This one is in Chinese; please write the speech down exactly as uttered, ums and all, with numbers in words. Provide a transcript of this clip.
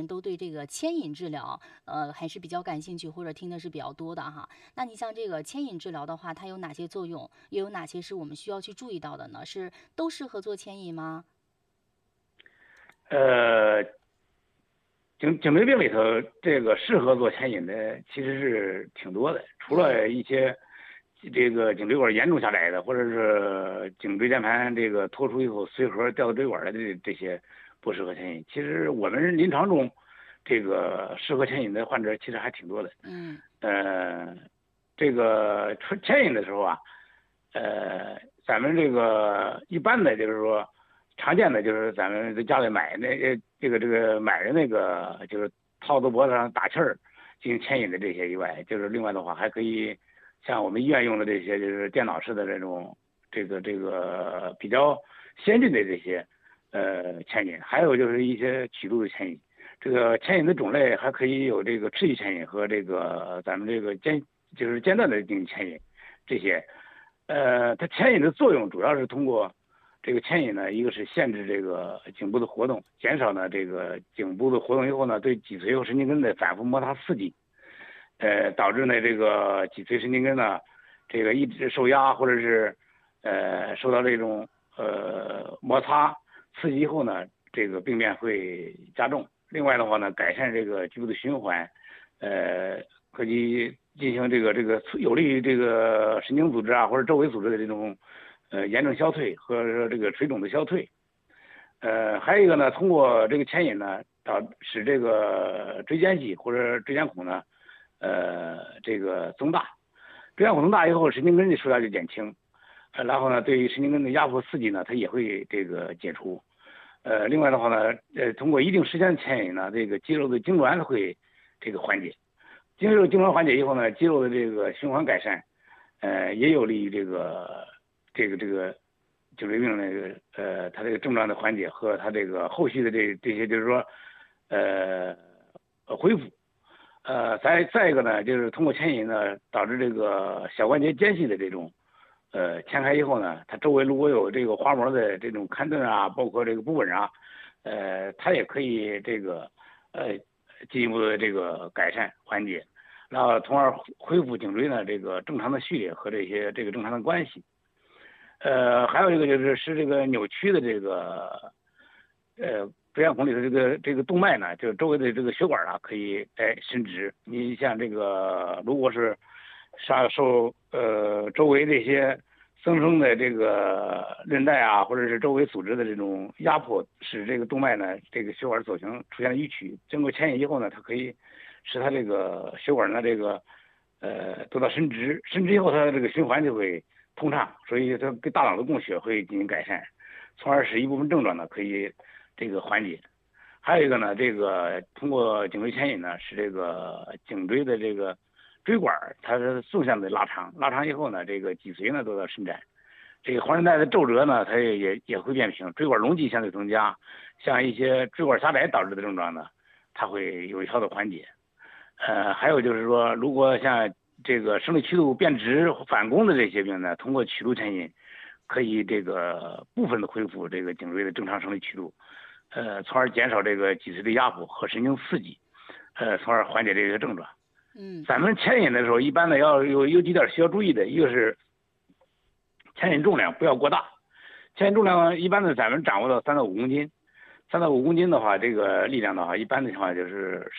都对这个牵引治疗，呃，还是比较感兴趣，或者听的是比较多的哈。那你像这个牵引治疗的话，它有哪些作用？又有哪些是我们需要去注意到的呢？是都适合做牵引吗？ 呃，颈颈椎病里头，这个适合做牵引的其实是挺多的，除嗯了一些这个颈椎管严重下来的，或者是颈椎间盘这个脱出以后随核掉到椎管的这这些不适合牵引。其实我们临床中，这个适合牵引的患者其实还挺多的。 嗯呃，这个牵引的时候啊，呃，咱们这个一般的就是说，常见的就是咱们在家里买那呃这个这个买的那个就是套在脖子上打气儿进行牵引的这些以外，就是另外的话还可以像我们医院用的这些就是电脑式的这种这个这个比较先进的这些呃牵引，还有就是一些曲度的牵引。这个牵引的种类还可以有这个持续牵引和这个咱们这个间就是间断的进行牵引这些。呃，它牵引的作用主要是通过这个牵引呢，一个是限制这个颈部的活动，减少呢这个颈部的活动以后呢，对脊髓和神经根的反复摩擦刺激，呃，导致呢这个脊髓神经根呢这个一直受压或者是呃受到这种呃摩擦刺激以后呢，这个病变会加重。另外的话呢，改善这个局部的循环，呃，可以进行这个这个有利于这个神经组织啊或者周围组织的这种呃炎症消退和这个水肿的消退。呃，还有一个呢，通过这个牵引呢，导使这个椎间隙或者椎间孔呢，呃，这个增大。椎间孔增大以后，神经根的受压就减轻，呃，然后呢，对于神经根的压迫刺激呢，它也会这个解除。呃，另外的话呢，呃，通过一定时间的牵引呢，这个肌肉的痉挛会这个缓解。肌肉痉挛缓解以后呢，肌肉的这个循环改善，呃，也有利于这个这个这个颈椎病那个呃，它这个症状的缓解和它这个后续的这这些就是说呃呃恢复。呃，再再一个呢，就是通过牵引呢，导致这个小关节间隙的这种呃牵开以后呢，它周围如果有这个滑膜的这种勘顿啊，包括这个不稳啊，呃，它也可以这个呃进一步的这个改善缓解，然后从而恢复颈椎呢这个正常的序列和这些这个正常的关系。呃，还有一个就是使这个扭曲的这个呃椎间孔里的这个这个动脉呢，就周围的这个血管啊，可以哎伸直。你像这个如果是上受呃周围这些增生的这个韧带啊，或者是周围组织的这种压迫，使这个动脉呢这个血管走形出现了迂曲。经过牵引以后呢，它可以使它这个血管呢这个呃得到伸直，伸直以后它的这个循环就会通畅，所以它跟大脑的供血会进行改善，从而使一部分症状呢可以这个缓解。还有一个呢，这个通过颈椎牵引呢，使这个颈椎的这个椎管它是纵向的拉长，拉长以后呢，这个脊髓呢得到伸展，这个黄韧带的皱褶呢，它也也也会变平，椎管容积相对增加，像一些椎管狭窄导致的症状呢，它会有效的缓解。呃，还有就是说，如果像这个生理曲度变直反弓的这些病呢，通过曲度牵引，可以这个部分的恢复这个颈椎的正常生理曲度，呃，从而减少这个脊髓的压迫和神经刺激，呃，从而缓解这些症状。 嗯咱们牵引的时候，一般呢要有有几点需要注意的，一个是牵引重量不要过大，牵引重量一般的咱们掌握到三到五公斤，三到五公斤的话，这个力量的话，一般的情况就是